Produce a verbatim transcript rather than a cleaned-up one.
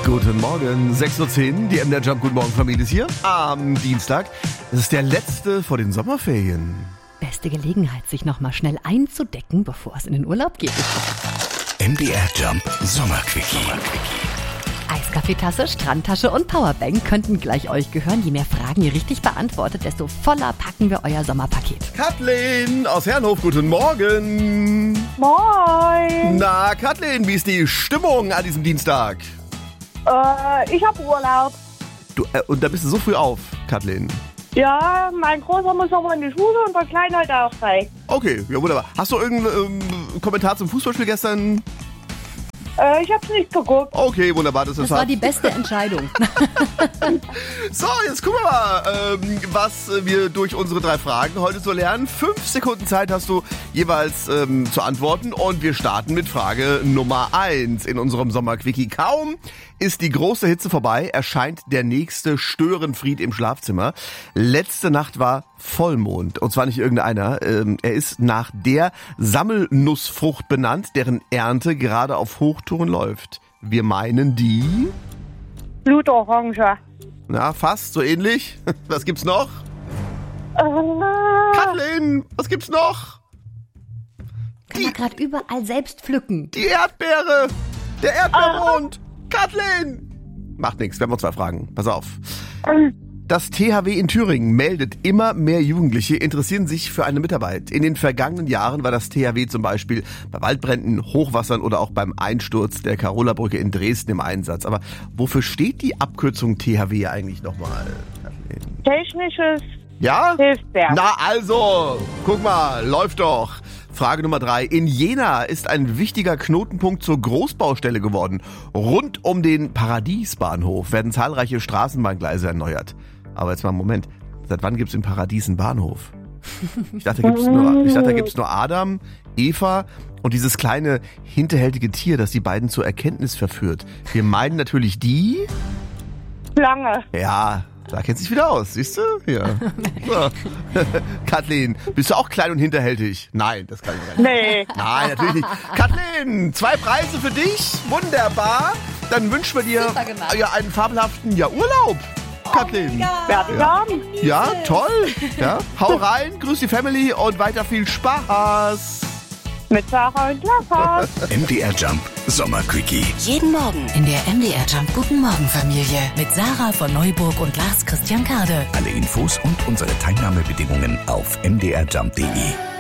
Guten Morgen, sechs Uhr zehn, die M D R Jump Guten Morgen Familie ist hier am Dienstag. Es ist der letzte vor den Sommerferien. Beste Gelegenheit, sich nochmal schnell einzudecken, bevor es in den Urlaub geht. M D R Jump Sommerquickie. Eiskaffeetasse, Strandtasche und Powerbank könnten gleich euch gehören. Je mehr Fragen ihr richtig beantwortet, desto voller packen wir euer Sommerpaket. Kathleen aus Herrenhof, guten Morgen. Moin. Na, Kathleen, wie ist die Stimmung an diesem Dienstag? Äh, ich hab Urlaub. Du, äh, und da bist du so früh auf, Kathleen. Ja, mein Großer muss noch mal in die Schule und der Kleine heute auch frei. Okay, ja wunderbar. Hast du irgendeinen ähm, Kommentar zum Fußballspiel gestern? Äh, ich hab's nicht geguckt. Okay, wunderbar. Das, Das war die beste Entscheidung. So, jetzt gucken wir mal, ähm, was wir durch unsere drei Fragen heute so lernen. Fünf Sekunden Zeit hast du jeweils ähm, zu antworten und wir starten mit Frage Nummer eins in unserem Sommerquickie. Kaum ist die große Hitze vorbei, erscheint der nächste Störenfried im Schlafzimmer. Letzte Nacht war Vollmond und zwar nicht irgendeiner. Ähm, er ist nach der Sammelnussfrucht benannt, deren Ernte gerade auf Hochtouren läuft. Wir meinen die... Blutorange. Na, fast, so ähnlich. Was gibt's noch? Äh, Kathleen, was gibt's noch? Kann man gerade überall selbst pflücken. Die Erdbeere! Der Erdbeermond! Kathleen! Macht nichts, werden wir zwei fragen. Pass auf. Das T H W in Thüringen meldet, immer mehr Jugendliche interessieren sich für eine Mitarbeit. In den vergangenen Jahren war das T H W zum Beispiel bei Waldbränden, Hochwassern oder auch beim Einsturz der Carola-Brücke in Dresden im Einsatz. Aber wofür steht die Abkürzung T H W eigentlich nochmal? Technisches Ja? Hilfswerk. Na also, guck mal, läuft doch. Frage Nummer drei. In Jena ist ein wichtiger Knotenpunkt zur Großbaustelle geworden. Rund um den Paradiesbahnhof werden zahlreiche Straßenbahngleise erneuert. Aber jetzt mal einen Moment. Seit wann gibt's in Paradies einen Bahnhof? Ich dachte, da gibt's nur, ich dachte, da gibt's nur Adam, Eva und dieses kleine hinterhältige Tier, das die beiden zur Erkenntnis verführt. Wir meinen natürlich die... Schlange. Ja, da kennt sich wieder aus, siehst du? Ja. So. Kathleen, bist du auch klein und hinterhältig? Nein, das kann ich nicht. Nee. Nein, natürlich nicht. Kathleen, zwei Preise für dich. Wunderbar. Dann wünschen wir dir Super gemacht. ja, einen fabelhaften ja, Urlaub. Kathleen. Werde ich haben. Ja, toll. Ja. Hau rein, grüß die Family und weiter viel Spaß. Mit Sarah und Lafa. M D R Jump Sommerquickie. Jeden Morgen in der M D R Jump Guten Morgen Familie mit Sarah von Neuburg und Lars Christian Kade. Alle Infos und unsere Teilnahmebedingungen auf m d r jump punkt d e.